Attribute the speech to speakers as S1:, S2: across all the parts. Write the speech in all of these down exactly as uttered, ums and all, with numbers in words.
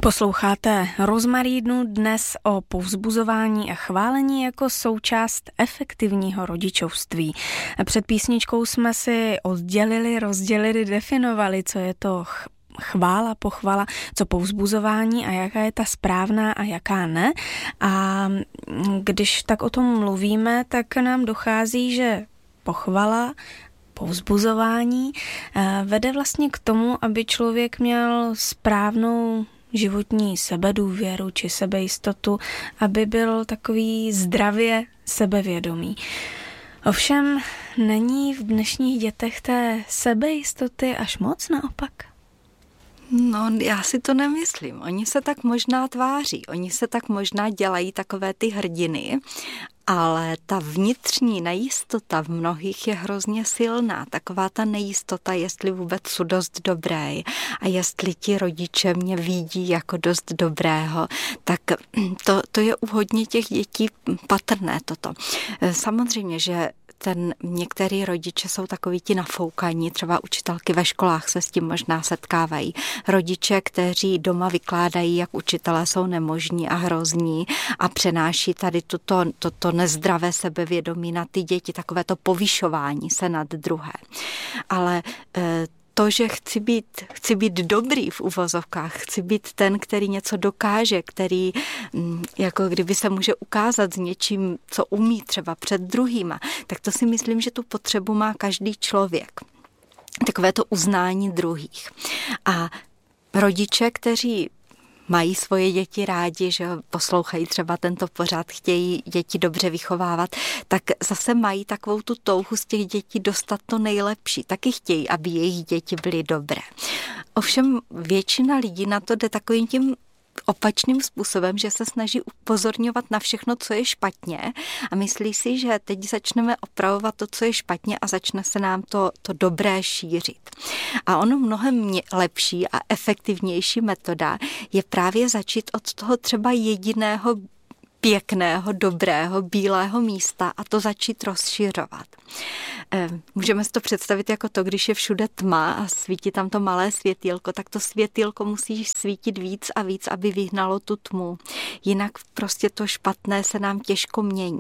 S1: Posloucháte Rozmarínu, dnes o povzbuzování a chválení jako součást efektivního rodičovství. Před písničkou jsme si oddělili, rozdělili, definovali, co je to chvála, pochvala, co povzbuzování a jaká je ta správná a jaká ne. A když tak o tom mluvíme, tak nám dochází, že pochvala, povzbuzování vede vlastně k tomu, aby člověk měl správnou životní sebedůvěru či sebejistotu, aby byl takový zdravě sebevědomý. Ovšem není v dnešních dětech té sebejistoty až moc naopak?
S2: No, já si to nemyslím. Oni se tak možná tváří, oni se tak možná dělají takové ty hrdiny, ale ta vnitřní nejistota v mnohých je hrozně silná. Taková ta nejistota, jestli vůbec jsou dost dobré a jestli ti rodiče mě vidí jako dost dobrého, tak to, to je u hodně těch dětí patrné toto. Samozřejmě, že ten některý rodiče jsou takoví ti nafoukaní, třeba učitelky ve školách se s tím možná setkávají. Rodiče, kteří doma vykládají, jak učitelé jsou nemožní a hrozní a přenáší tady toto, toto nezdravé sebevědomí na ty děti, takové to povyšování se nad druhé. Ale e, to, že chci být, chci být dobrý v uvozovkách, chci být ten, který něco dokáže, který jako kdyby se může ukázat s něčím, co umí třeba před druhýma, tak to si myslím, že tu potřebu má každý člověk. Takové to uznání druhých. A rodiče, kteří mají svoje děti rádi, že poslouchají třeba tento pořad, chtějí děti dobře vychovávat, tak zase mají takovou tu touhu z těch dětí dostat to nejlepší. Taky chtějí, aby jejich děti byly dobré. Ovšem většina lidí na to jde takovým tím opačným způsobem, že se snaží upozorňovat na všechno, co je špatně a myslí si, že teď začneme opravovat to, co je špatně a začne se nám to, to dobré šířit. A ono mnohem lepší a efektivnější metoda je právě začít od toho třeba jediného pěkného, dobrého, bílého místa a to začít rozšiřovat. Můžeme si to představit jako to, když je všude tma a svítí tam to malé světýlko, tak to světýlko musí svítit víc a víc, aby vyhnalo tu tmu. Jinak prostě to špatné se nám těžko mění.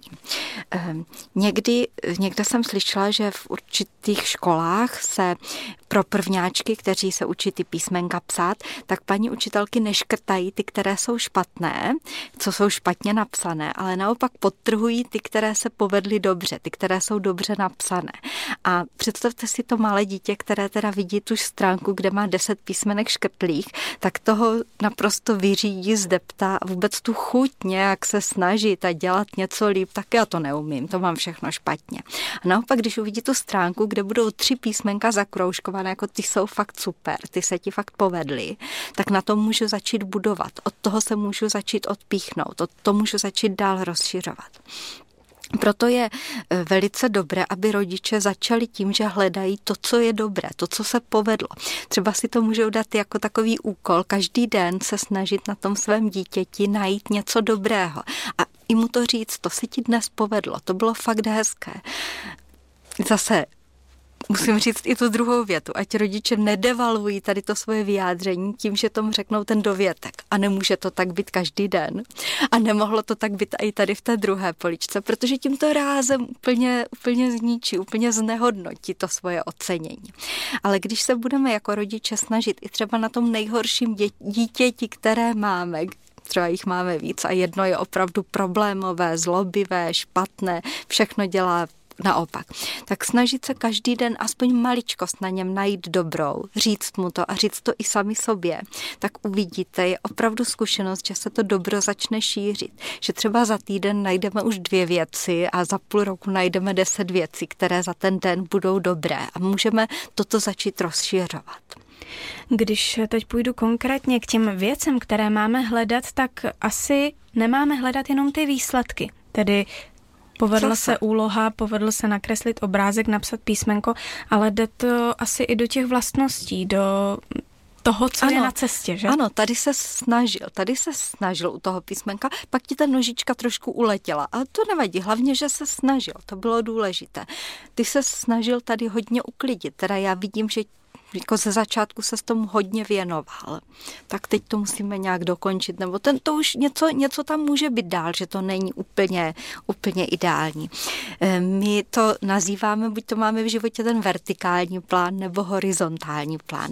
S2: Někdy, někde jsem slyšela, že v určitých školách se pro prvňáčky, kteří se učí ty písmenka psát, tak paní učitelky neškrtají ty, které jsou špatné, co jsou špatně napsané, ale naopak podtrhují ty, které se povedly dobře, ty, které jsou dobře napsané. A představte si to malé dítě, které teda vidí tu stránku, kde má deset písmenek škrtlých, tak toho naprosto vyřídí, zdeptá a vůbec tu chuť nějak se snažit a dělat něco líp, tak já to neumím, to mám všechno špatně. A naopak, když uvidí tu stránku, kde budou tři písmenka zakroužkované, jako ty jsou fakt super, ty se ti fakt povedly, tak na tom můžu začít budovat. Od toho se můžu začít odpíchnout, od toho můžu začít dál rozšiřovat. Proto je velice dobré, aby rodiče začali tím, že hledají to, co je dobré, to, co se povedlo. Třeba si to můžou dát jako takový úkol, každý den se snažit na tom svém dítěti najít něco dobrého a i mu to říct, to se ti dnes povedlo, to bylo fakt hezké. Zase musím říct i tu druhou větu, ať rodiče nedevalují tady to svoje vyjádření tím, že tomu řeknou ten dovětek. A nemůže to tak být každý den. A nemohlo to tak být i tady v té druhé poličce, protože tímto rázem úplně, úplně zničí, úplně znehodnotí to svoje ocenění. Ale když se budeme jako rodiče snažit i třeba na tom nejhorším dě- dítěti, které máme, třeba jich máme víc a jedno je opravdu problémové, zlobivé, špatné, všechno dělá naopak. Tak snažit se každý den aspoň maličkost na něm najít dobrou, říct mu to a říct to i sami sobě, tak uvidíte, je opravdu zkušenost, že se to dobro začne šířit. Že třeba za týden najdeme už dvě věci a za půl roku najdeme deset věcí, které za ten den budou dobré a můžeme toto začít rozšiřovat.
S1: Když teď půjdu konkrétně k těm věcem, které máme hledat, tak asi nemáme hledat jenom ty výsledky, tedy povedla se úloha, povedl se nakreslit obrázek, napsat písmenko, ale jde to asi i do těch vlastností, do toho, co ano, je na cestě, že?
S2: Ano, tady se snažil, tady se snažil u toho písmenka, pak ti ta nožička trošku uletěla, ale to nevadí, hlavně, že se snažil, to bylo důležité. Ty se snažil tady hodně uklidit, teda já vidím, že jako ze začátku se s tomu hodně věnoval, tak teď to musíme nějak dokončit, nebo ten, to už něco, něco tam může být dál, že to není úplně, úplně ideální. My to nazýváme, buď to máme v životě ten vertikální plán, nebo horizontální plán.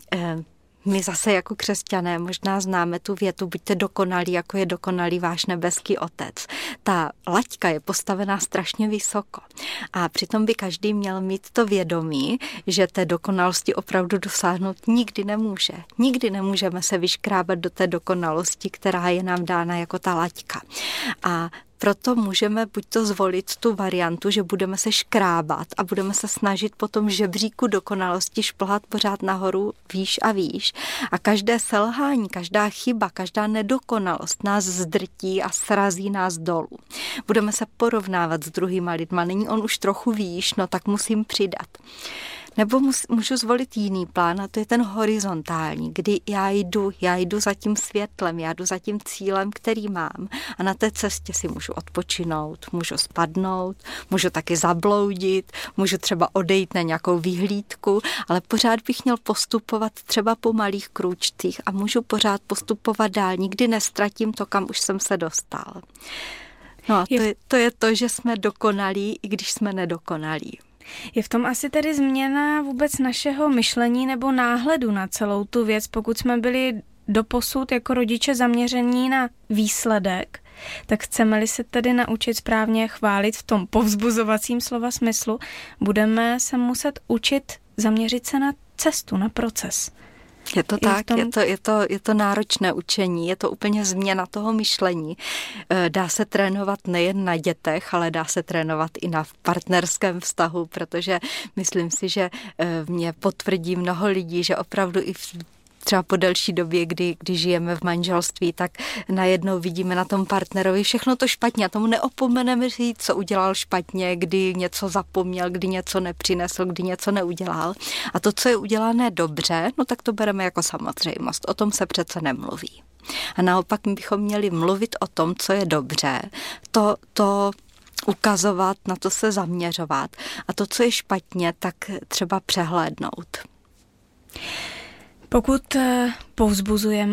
S2: My zase jako křesťané možná známe tu větu, buďte dokonalí, jako je dokonalý váš nebeský otec. Ta laťka je postavená strašně vysoko a přitom by každý měl mít to vědomí, že té dokonalosti opravdu dosáhnout nikdy nemůže. Nikdy nemůžeme se vyškrábat do té dokonalosti, která je nám dána jako ta laťka. A proto můžeme buď to zvolit tu variantu, že budeme se škrábat a budeme se snažit po tom žebříku dokonalosti šplhat pořád nahoru výš a výš. A každé selhání, každá chyba, každá nedokonalost nás zdrtí a srazí nás dolů. Budeme se porovnávat s druhýma lidma. Není on už trochu výš, no tak musím přidat. Nebo můžu zvolit jiný plán a to je ten horizontální, kdy já jdu, já jdu za tím světlem, já jdu za tím cílem, který mám a na té cestě si můžu odpočinout, můžu spadnout, můžu taky zabloudit, můžu třeba odejít na nějakou výhlídku, ale pořád bych měl postupovat třeba po malých krůčcích a můžu pořád postupovat dál, nikdy nestratím to, kam už jsem se dostal. No a to je to, je to že jsme dokonalí, i když jsme nedokonalí.
S1: Je v tom asi tedy změna vůbec našeho myšlení nebo náhledu na celou tu věc, pokud jsme byli doposud jako rodiče zaměření na výsledek, tak chceme-li se tedy naučit správně chválit v tom povzbuzovacím slova smyslu, budeme se muset učit zaměřit se na cestu, na proces.
S2: Je to tak, tom... je, to, je, to, je to náročné učení, je to úplně změna toho myšlení. Dá se trénovat nejen na dětech, ale dá se trénovat i na partnerském vztahu, protože myslím si, že mě potvrdí mnoho lidí, že opravdu i v třeba po delší době, kdy, kdy žijeme v manželství, tak najednou vidíme na tom partnerovi všechno to špatně a tomu neopomeneme říct, co udělal špatně, kdy něco zapomněl, kdy něco nepřinesl, kdy něco neudělal. A to, co je udělané dobře, no tak to bereme jako samozřejmost. O tom se přece nemluví. A naopak my bychom měli mluvit o tom, co je dobře, to, to ukazovat, na to se zaměřovat a to, co je špatně, tak třeba přehlédnout.
S1: Pokud povzbuzujeme